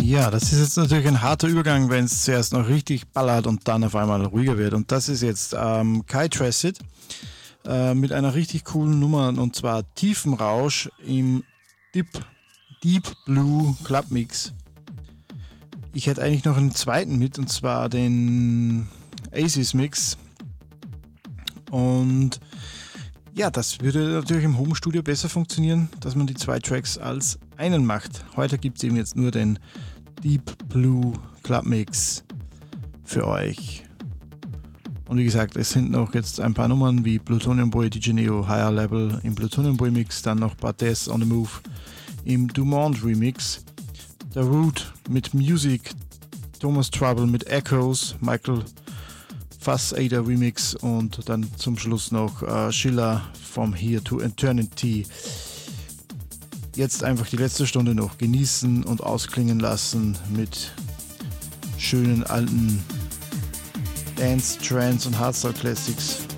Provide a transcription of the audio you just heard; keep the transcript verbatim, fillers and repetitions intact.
Ja, das ist jetzt natürlich ein harter Übergang, wenn es zuerst noch richtig ballert und dann auf einmal ruhiger wird. Und das ist jetzt ähm, Kai Tracid äh, mit einer richtig coolen Nummer, und zwar Tiefenrausch im Deep, Deep Blue Club Mix. Ich hätte eigentlich noch einen zweiten mit, und zwar den Aces Mix. Und ja, das würde natürlich im Home Studio besser funktionieren, dass man die zwei Tracks als einen macht. Heute gibt es eben jetzt nur den Deep Blue Club Mix für euch. Und wie gesagt, es sind noch jetzt ein paar Nummern wie Plutonium Boy, D J Neo, Higher Level im Plutonium Boy Mix, dann noch Barthes on the Move im Dumont Remix, The Root mit Music, Thomas Trouble mit Echoes, Michael Fass Ada Remix und dann zum Schluss noch uh, Schiller From Here to Eternity. Jetzt einfach die letzte Stunde noch genießen und ausklingen lassen mit schönen alten Dance, Trance und Hardstyle Classics.